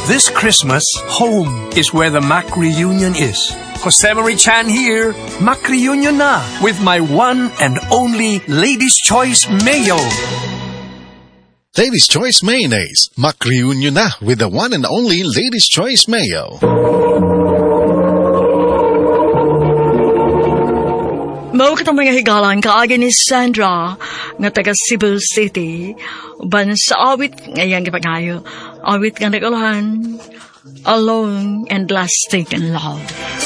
This Christmas, home is where the Mac reunion is. Josemarie Chan here, Mac reunion na with my one and only Lady's Choice Mayo. Lady's Choice Mayonnaise. Mac reunion na with the one and only Lady's Choice Mayo. Mao kitang mga higalan kaagi ni Sandra nga taga Cebu City uban sa awit ngayang gipangayo awit nga nagalahan Alone and Lasting in Love.